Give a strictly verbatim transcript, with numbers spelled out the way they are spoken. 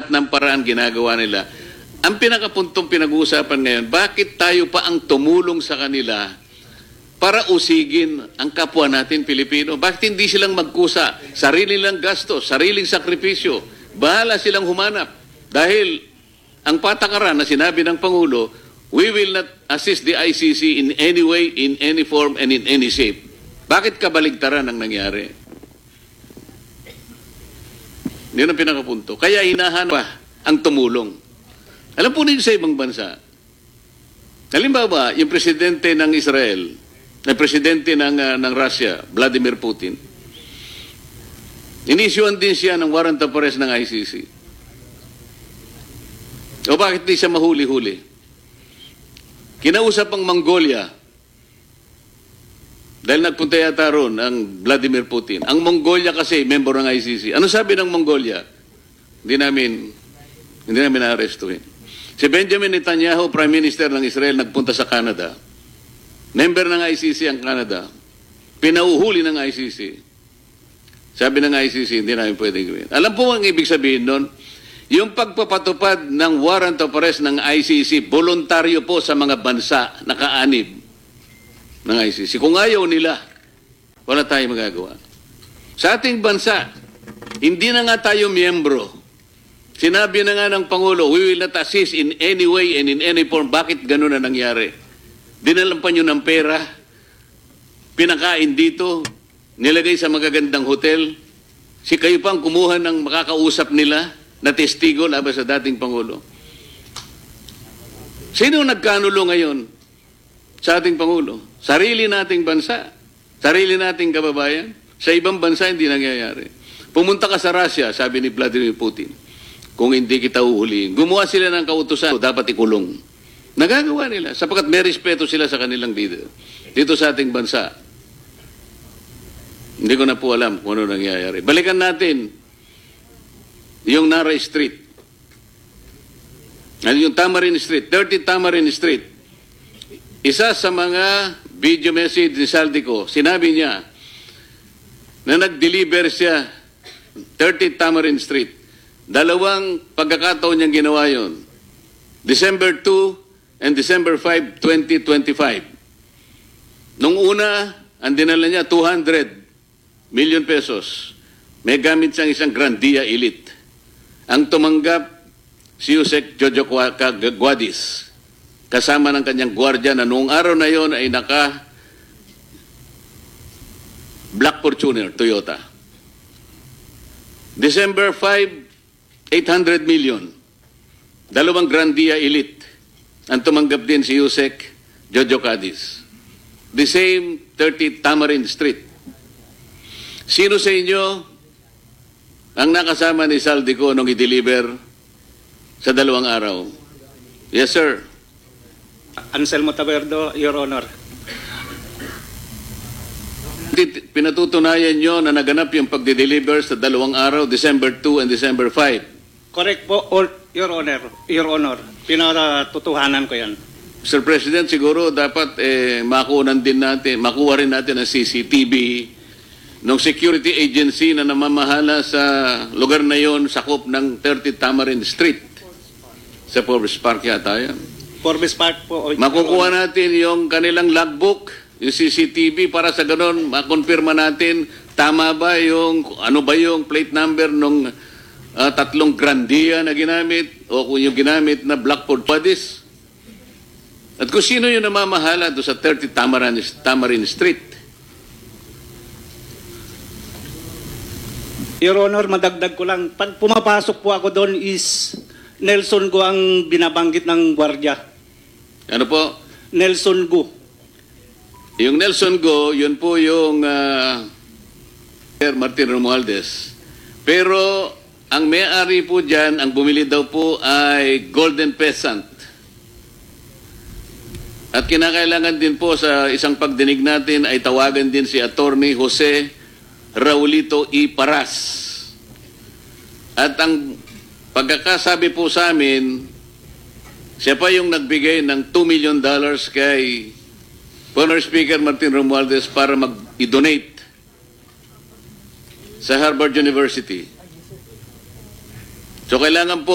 lahat ng paraan ginagawa nila. Ang pinakapuntong pinag-uusapan ngayon, bakit tayo pa ang tumulong sa kanila para usigin ang kapwa natin Pilipino? Bakit hindi silang magkusa? Sarili lang gasto, sariling sakripisyo. Bahala silang humanap. Dahil ang patakaran na sinabi ng Pangulo, we will not assist the I C C in any way, in any form, and in any shape. Bakit kabaligtaran ang nangyari? Yun ang pinakapunto. Kaya hinahanap pa ang tumulong. Alam po ninyo sa ibang bansa, halimbawa, yung presidente ng Israel, na presidente ng, uh, ng Russia, Vladimir Putin, inisyuan din siya ng warrant of arrest ng I C C. O bakit di siya mahuli-huli? Kinausap ang Mongolia, dahil nagpunta yata ron ang Vladimir Putin. Ang Mongolia kasi, member ng I C C. Ano sabi ng Mongolia? Hindi namin, hindi namin na-arrestuhin. Si Benjamin Netanyahu, Prime Minister ng Israel, nagpunta sa Canada. Member ng I C C ang Canada. Pinauhuli ng I C C. Sabi ng I C C, hindi namin pwede gawin. Alam po ang ibig sabihin nun? Yung pagpapatupad ng warrant of arrest ng I C C, voluntaryo po sa mga bansa na kaanib ng I C C. Kung ayaw nila, wala tayong magagawa. Sa ating bansa, hindi na nga tayo miyembro. Sinabi na nga ng Pangulo, we will not assist in any way and in any form. Bakit ganun na nangyari? Dinalampan nyo ng pera, pinakain dito, nilagay sa magagandang hotel. Si kayo pang kumuha ng makakausap nila na testigo laban sa dating Pangulo. Sino nagkanulo ngayon sa ating Pangulo? Sarili nating bansa, sarili nating kababayan. Sa ibang bansa hindi nangyayari. Pumunta ka sa Russia, sabi ni Vladimir Putin, kung hindi kita uhulihin. Gumawa sila ng kautusan, dapat ikulong. Nagagawa nila, sapagkat may respeto sila sa kanilang leader. Dito sa ating bansa, hindi ko na po alam kung ano nangyayari. Balikan natin yung Nara Street. Yung Tamarin Street, thirty Tamarin Street. Isa sa mga video message ni Saldico, sinabi niya na nag-deliver siya thirty Tamarin Street. Dalawang pagkakataon niyang ginawa yun. December two and December five, twenty twenty-five. Nung una, ang dinala niya, two hundred million pesos. May gamit siyang isang Grandia Elite. Ang tumanggap, si Yusek Jojo Guadis, kasama ng kanyang gwardiya na noong araw na yon ay naka Black Fortuner, Toyota. December five, eight hundred million. Dalawang Grandia Elite. Ang tumanggap din si Yusek Jojo Cadiz. The same thirty Tamarin Street. Sino sa inyo ang nakasama ni Saldico nung i-deliver sa dalawang araw? Yes, sir. Anselmo Taberdo, Your Honor. Pinatutunayan nyo na naganap yung pagde-deliver sa dalawang araw, December two and December five. Correct po, all, Your Honor. Your Honor. Pinatutuhanan ko yan. Mister President, siguro dapat eh, makuunan din natin, makuha rin natin ang C C T V ng security agency na namamahala sa lugar na yon, sakop ng thirty Tamarin Street. Sa Forbes Park yata yan. Forbes Park po. Makukuha natin yung kanilang logbook, yung C C T V para sa ganon, makonfirma natin tama ba yung, ano ba yung plate number nung uh, tatlong Grandia na ginamit o kung yung ginamit na Blackford Padis. At kung sino yung namamahala doon sa thirty Tamarin, Tamarin Street. Your Honor, madagdag ko lang. Pag pumapasok po ako doon is Nelson Go ang binabanggit ng gwardiya. Ano po? Nelson Go. Yung Nelson Go, yun po yung uh, Martin Romualdez. Pero ang may-ari po dyan, ang bumili daw po ay Golden Peasant. At kinakailangan din po sa isang pagdinig natin ay tawagan din si Attorney Jose Raulito E. Paras. At ang pagkakasabi po sa amin, siya pa yung nagbigay ng two million dollars kay former Speaker Martin Romualdez para mag-donate sa Harvard University. So kailangan po